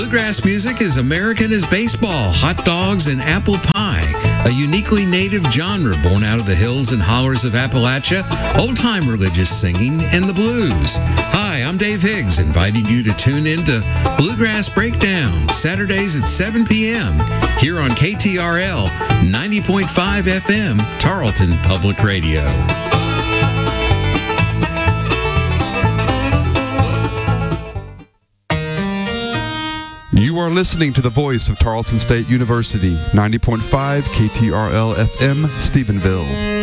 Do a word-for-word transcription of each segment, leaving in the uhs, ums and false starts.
Bluegrass music is American as baseball, hot dogs, and apple pie. A uniquely native genre born out of the hills and hollers of Appalachia, old-time religious singing, and the blues. Hi, I'm Dave Higgs, inviting you to tune in to Bluegrass Breakdown, Saturdays at seven p.m. here on K T R L ninety point five F M, Tarleton Public Radio. You are listening to the voice of Tarleton State University, ninety point five K T R L F M, Stephenville.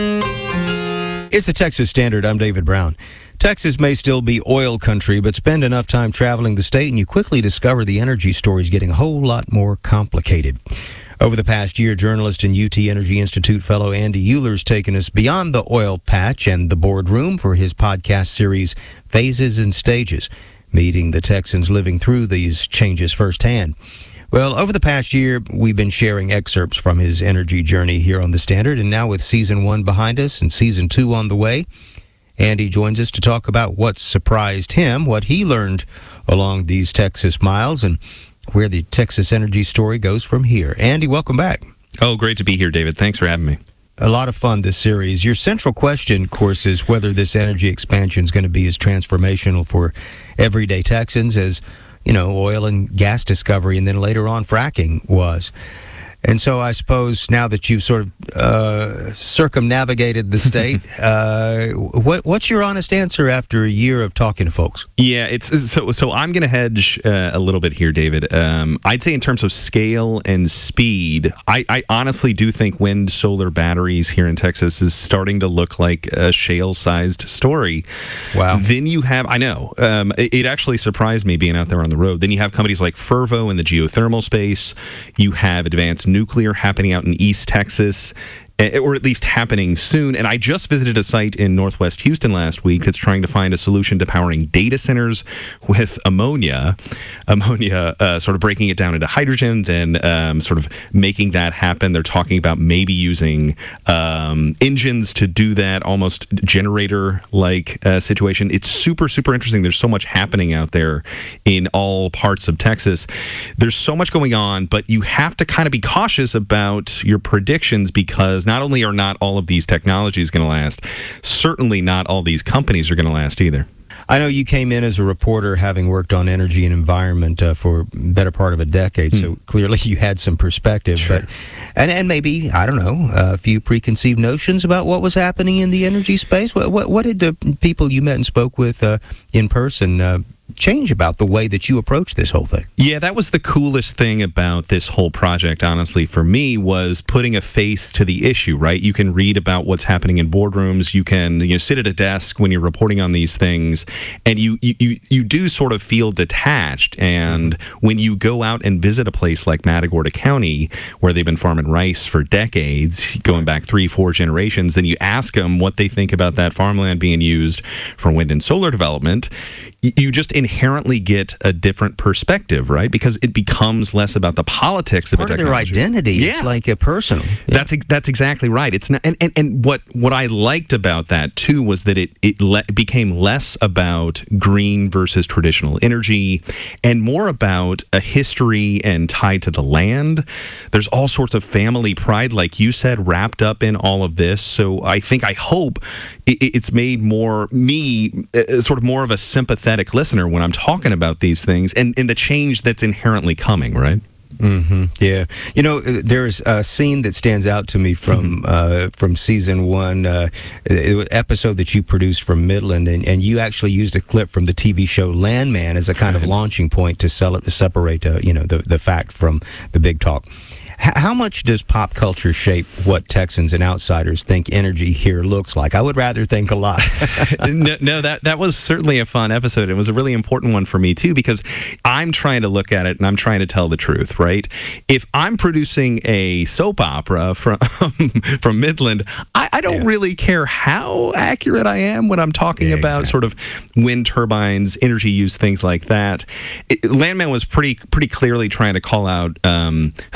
It's the Texas Standard. I'm David Brown. Texas may still be oil country, but spend enough time traveling the state and you quickly discover the energy story is getting a whole lot more complicated. Over the past year, journalist and U T Energy Institute fellow Andy Euler's taken us beyond the oil patch and the boardroom for his podcast series, Phases and Stages, meeting the Texans living through these changes firsthand. Well, over the past year, we've been sharing excerpts from his energy journey here on The Standard, and now with season one behind us and season two on the way, Andy joins us to talk about what surprised him, what he learned along these Texas miles, and where the Texas energy story goes from here. Andy, welcome back. Oh, great to be here, David. Thanks for having me. A lot of fun, this series. Your central question, of course, is whether this energy expansion is going to be as transformational for everyday Texans as, you know, oil and gas discovery and then later on fracking was. And so I suppose now that you've sort of uh, circumnavigated the state, uh, what, what's your honest answer after a year of talking to folks? Yeah, it's so. So I'm going to hedge uh, a little bit here, David. Um, I'd say in terms of scale and speed, I, I honestly do think wind solar batteries here in Texas is starting to look like a shale-sized story. Wow. Then you have, I know, um, it, it actually surprised me being out there on the road. Then you have companies like Fervo in the geothermal space. You have advanced nuclear happening out in East Texas, or at least happening soon. And I just visited a site in Northwest Houston last week that's trying to find a solution to powering data centers with ammonia. Ammonia, uh, sort of breaking it down into hydrogen, then um, sort of making that happen. They're talking about maybe using um, engines to do that, almost generator-like uh, situation. It's super, super interesting. There's so much happening out there in all parts of Texas. There's so much going on, but you have to kind of be cautious about your predictions because not only are not all of these technologies going to last, certainly not all these companies are going to last either. I know you came in as a reporter having worked on energy and environment uh, for the better part of a decade, hmm. so clearly you had some perspective. Sure. But, and, and maybe, I don't know, a few preconceived notions about what was happening in the energy space. What, what, what did the people you met and spoke with uh, in person uh, change about the way that you approach this whole thing? Yeah, that was the coolest thing about this whole project, honestly, for me, was putting a face to the issue, right? You can read about what's happening in boardrooms. You can, you know, sit at a desk when you're reporting on these things, and you you, you, you do sort of feel detached. And when you go out and visit a place like Matagorda County, where they've been farming rice for decades, going back three, four generations, then you ask them what they think about that farmland being used for wind and solar development, you just inherently get a different perspective, right? Because it becomes less about the politics of Part a of their technology. identity. Yeah. It's like a personal. Yeah. That's ex- that's exactly right. It's not, and, and, and what what I liked about that too was that it it le- became less about green versus traditional energy and more about a history and tied to the land. There's all sorts of family pride, like you said, wrapped up in all of this. So I think I hope it, it's made more me uh, sort of more of a sympathetic listener when I'm talking about these things and, and the change that's inherently coming, right? Mm-hmm. Yeah. You know, uh, there's a scene that stands out to me from uh, from season one, uh, uh, episode that you produced from Midland, and, and you actually used a clip from the T V show Landman as a kind of launching point to sell it, to separate, uh, you know, the, the fact from the big talk. How much does pop culture shape what Texans and outsiders think energy here looks like? I would rather think a lot. no, no, that that was certainly a fun episode. It was a really important one for me, too, because I'm trying to look at it and I'm trying to tell the truth, right? If I'm producing a soap opera from from Midland, I, I don't yeah. really care how accurate I am when I'm talking yeah, about exactly. sort of wind turbines, energy use, things like that. It, Landman was pretty pretty clearly trying to call out um, hypocrisy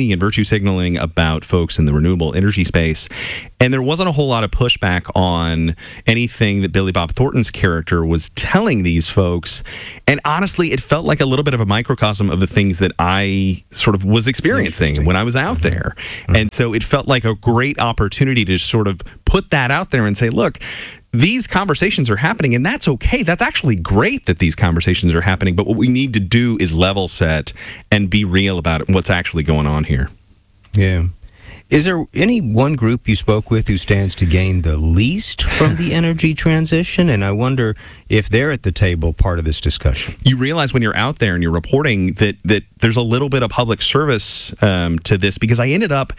publicly and virtue signaling about folks in the renewable energy space. And there wasn't a whole lot of pushback on anything that Billy Bob Thornton's character was telling these folks. And honestly, it felt like a little bit of a microcosm of the things that I sort of was experiencing when I was out there. Mm-hmm. And so it felt like a great opportunity to sort of put that out there and say, look, these conversations are happening, and that's okay. That's actually great that these conversations are happening. But what we need to do is level set and be real about it, what's actually going on here. Yeah. Is there any one group you spoke with who stands to gain the least from the energy transition? And I wonder if they're at the table part of this discussion. You realize when you're out there and you're reporting that that there's a little bit of public service um, to this, because I ended up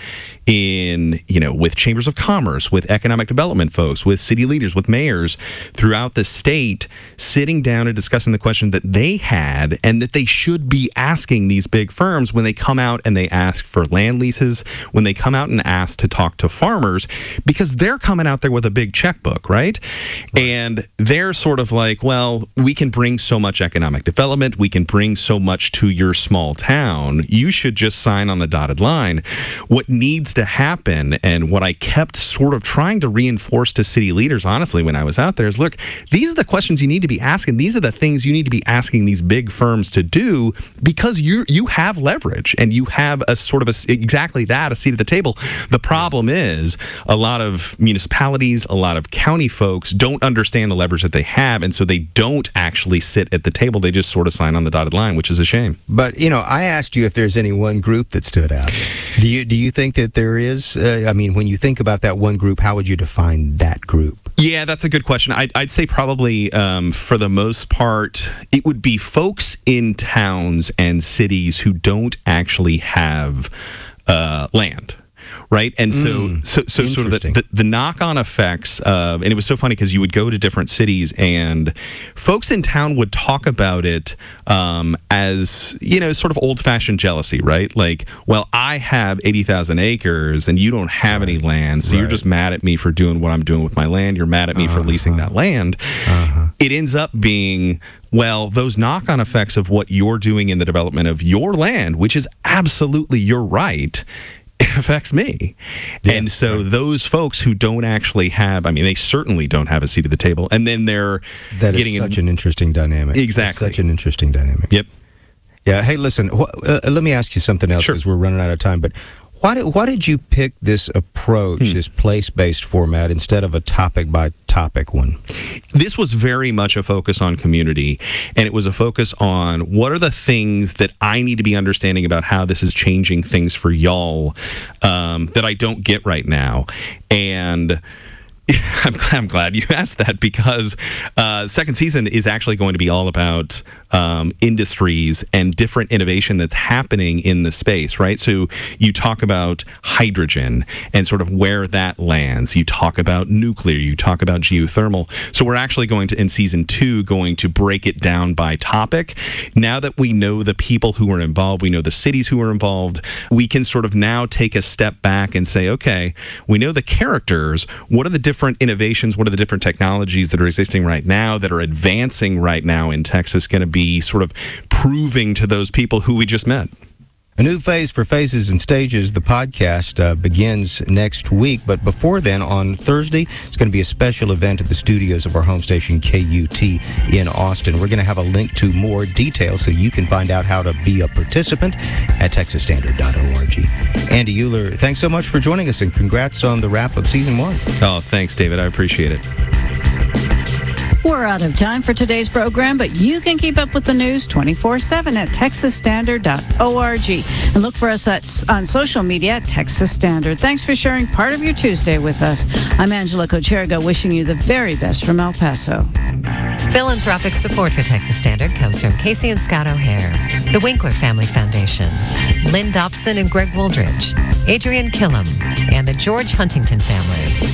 in, you know, with chambers of commerce, with economic development folks, with city leaders, with mayors throughout the state, sitting down and discussing the question that they had and that they should be asking these big firms when they come out and they ask for land leases, when they come out and ask to talk to farmers, because they're coming out there with a big checkbook, right? right? And they're sort of like, well, we can bring so much economic development, we can bring so much to your small town, you should just sign on the dotted line. What needs to happen, and what I kept sort of trying to reinforce to city leaders, honestly, when I was out there, is look, these are the questions you need to be asking. These are the things you need to be asking these big firms to do, because you you have leverage and you have a sort of a, exactly that, a seat at the table. The problem is a lot of municipalities, a lot of county folks don't understand the leverage that they have, and so they don't actually sit at the table. They just sort of sign on the dotted line, which is a shame. But, you know, I asked you if there's any one group that stood out. Do you do you think that there is? Uh, I mean, when you think about that one group, how would you define that group? Yeah, that's a good question. I'd, I'd say probably um, for the most part, it would be folks in towns and cities who don't actually have uh, land. Right. And so, mm, so, so sort of the, the, the knock-on effects of, and it was so funny because you would go to different cities and folks in town would talk about it um, as, you know, sort of old-fashioned jealousy, right? Like, well, I have eighty thousand acres and you don't have right. any land, so right. you're just mad at me for doing what I'm doing with my land. You're mad at me uh-huh. for leasing that land. Uh-huh. It ends up being, well, those knock-on effects of what you're doing in the development of your land, which is absolutely your right, affects me. Yeah, and so right. those folks who don't actually have, I mean, they certainly don't have a seat at the table. And then they're that getting is such in, an interesting dynamic. Exactly. That's such an interesting dynamic. Yep. Yeah. Hey, listen, wh- uh, let me ask you something else because sure. we're running out of time. But why did, why did you pick this approach, hmm. this place-based format, instead of a topic-by-topic one? This was very much a focus on community, and it was a focus on what are the things that I need to be understanding about how this is changing things for y'all um, that I don't get right now. And I'm, I'm glad you asked that, because uh, second season is actually going to be all about um, industries and different innovation that's happening in the space, right? So you talk about hydrogen and sort of where that lands. You talk about nuclear. You talk about geothermal. So we're actually going to, in season two, going to break it down by topic. Now that we know the people who are involved, we know the cities who are involved, we can sort of now take a step back and say, okay, we know the characters. What are the different innovations? What are the different technologies that are existing right now, that are advancing right now in Texas, going to be sort of proving to those people who we just met? A new phase for Phases and Stages, the podcast, uh, begins next week. But before then, on Thursday, it's going to be a special event at the studios of our home station, K U T, in Austin. We're going to have a link to more details so you can find out how to be a participant at texas standard dot org. Andy Uhler, thanks so much for joining us, and congrats on the wrap of season one. Oh, thanks, David. I appreciate it. We're out of time for today's program, but you can keep up with the news twenty-four seven at texas standard dot org. And look for us at, on social media at Texas Standard. Thanks for sharing part of your Tuesday with us. I'm Angela Cocherga, wishing you the very best from El Paso. Philanthropic support for Texas Standard comes from Casey and Scott O'Hare, the Winkler Family Foundation, Lynn Dobson and Greg Wooldridge, Adrian Killam, and the George Huntington family.